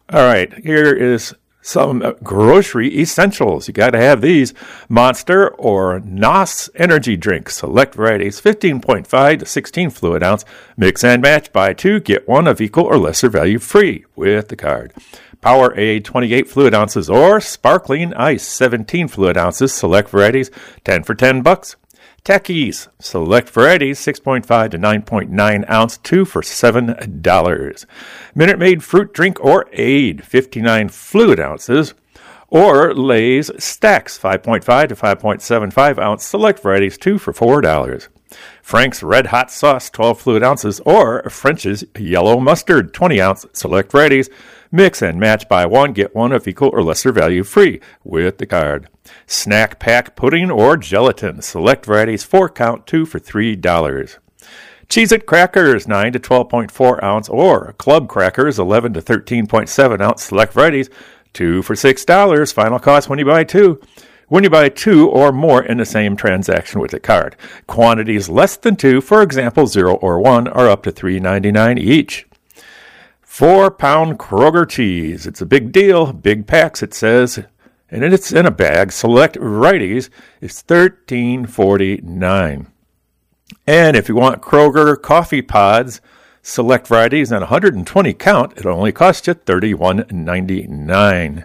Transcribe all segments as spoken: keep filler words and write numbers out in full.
All right, here is some grocery essentials. You got to have these. Monster or N O S energy drinks. Select varieties, fifteen point five to sixteen fluid ounce. Mix and match. Buy two, get one of equal or lesser value free with the card. Powerade, twenty-eight fluid ounces, or Sparkling Ice, seventeen fluid ounces. Select varieties, ten for ten bucks. Takis, select varieties, six point five to nine point nine ounce, two for seven dollars. Minute Maid fruit drink or aid, fifty-nine fluid ounces. Or Lay's Stacks, five point five to five point seven five ounce, select varieties, two for four dollars. Frank's Red Hot Sauce, twelve fluid ounces. Or French's Yellow Mustard, twenty ounce, select varieties. Mix and match, buy one, get one of equal or lesser value free with the card. Snack Pack Pudding or Gelatin, select varieties, four count, two for three dollars. Cheez-It Crackers, nine to twelve point four ounce, or Club Crackers, eleven to thirteen point seven ounce, select varieties, two for six dollars. Final cost when you buy two. When you buy two or more in the same transaction with the card. Quantities less than two, for example, zero or one, are up to three ninety-nine each. Four-pound Kroger cheese. It's a big deal. Big packs, it says. And it's in a bag. Select varieties. It's thirteen forty-nine. And if you want Kroger coffee pods, select varieties and one hundred twenty count, it only costs you thirty-one ninety-nine.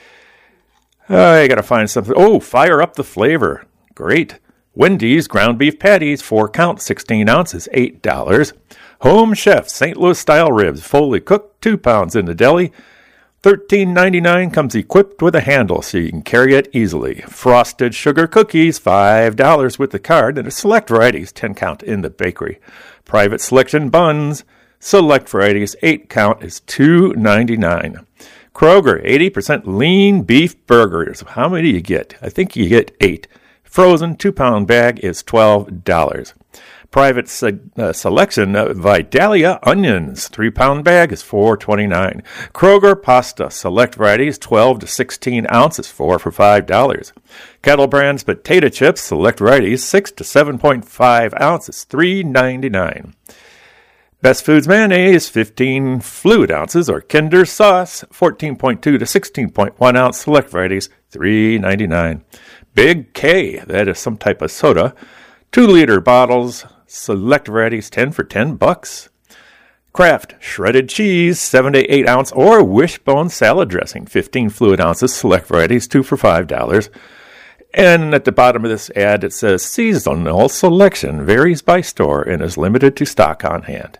I uh, got to find something. Oh, fire up the flavor. Great. Wendy's ground beef patties, four count, sixteen ounces, eight dollars. Home Chef Saint Louis style ribs, fully cooked, two pounds in the deli. thirteen ninety-nine, comes equipped with a handle so you can carry it easily. Frosted sugar cookies, five dollars with the card, and a select varieties, ten count in the bakery. Private selection buns, select varieties, eight count, is two ninety-nine. Kroger, eighty percent lean beef burgers. How many do you get? I think you get eight. Frozen two-pound bag is twelve dollars. Private se- uh, selection uh, Vidalia onions, three-pound bag is four twenty-nine. Kroger pasta, select varieties, twelve to sixteen ounces, four for five dollars. Kettle Brand's potato chips, select varieties, six to seven point five ounces, three ninety-nine. Best Foods mayonnaise, fifteen fluid ounces, or Kinder sauce, fourteen point two to sixteen point one ounce, select varieties, three ninety-nine. Big K, that is some type of soda, two liter bottles, select varieties, ten for ten bucks. Kraft shredded cheese, seven to eight ounce, or Wishbone salad dressing, fifteen fluid ounces, select varieties, two for five dollars. And at the bottom of this ad, it says seasonal selection varies by store and is limited to stock on hand.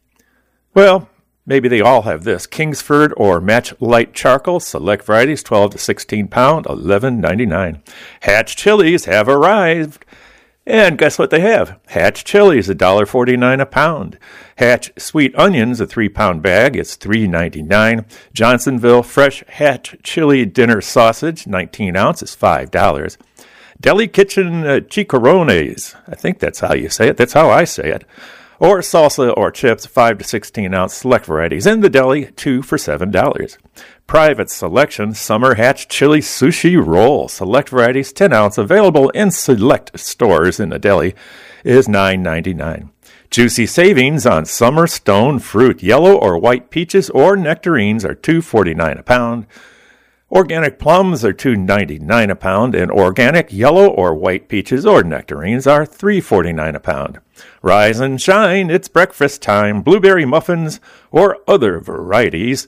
Well, maybe they all have this. Kingsford or Match Light Charcoal, select varieties, twelve to sixteen pound, eleven ninety-nine. Hatch chilies have arrived. And guess what they have? Hatch chilies, one dollar forty-nine a pound. Hatch sweet onions, a three-pound bag, it's three ninety-nine. Johnsonville fresh Hatch chili dinner sausage, nineteen ounces, five dollars. Deli Kitchen uh, chicharrones, I think that's how you say it. That's how I say it. Or salsa or chips, five to sixteen ounce select varieties in the deli, two for seven dollars. Private selection Summer Hatch Chili Sushi Roll, select varieties, ten ounce, available in select stores in the deli, is nine ninety-nine. Juicy savings on Summer Stone Fruit, yellow or white peaches or nectarines are two forty-nine a pound. Organic plums are two ninety-nine a pound, and organic yellow or white peaches or nectarines are three forty-nine a pound. Rise and shine, it's breakfast time. Blueberry muffins or other varieties,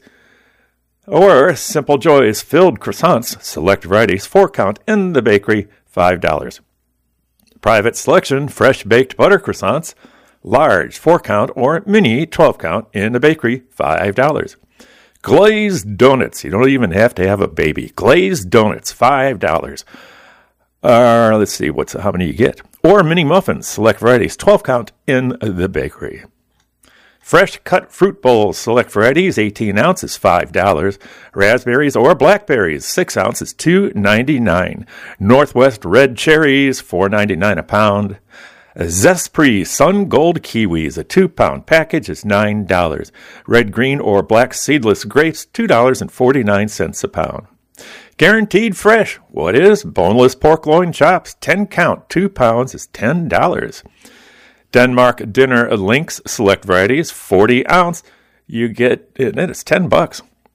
or Simple Joys filled croissants, select varieties, four count in the bakery, five dollars. Private selection fresh baked butter croissants, large four count or mini twelve count in the bakery, five dollars. Glazed donuts, you don't even have to have a baby. Glazed donuts, five dollars. Uh, let's see, what's how many you get. Or mini muffins, select varieties, twelve count in the bakery. Fresh cut fruit bowls, select varieties, eighteen ounces, five dollars. Raspberries or blackberries, six ounces, two ninety-nine. Northwest red cherries, four ninety-nine a pound. Zespri Sun Gold Kiwis, a two-pound package, is nine dollars. Red, green, or black seedless grapes, two dollars and forty-nine cents a pound. Guaranteed fresh. What is? Boneless pork loin chops, ten count, two pounds, is ten dollars. Denmark Dinner Links, select varieties, forty ounce. You get, and it's ten bucks.